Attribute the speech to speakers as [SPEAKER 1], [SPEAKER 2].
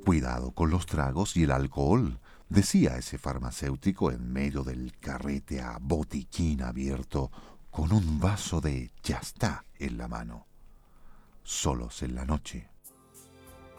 [SPEAKER 1] Cuidado con los tragos y el alcohol, decía ese farmacéutico en medio del carrete a botiquín abierto, con un vaso de Yastá en la mano. Solos en la noche.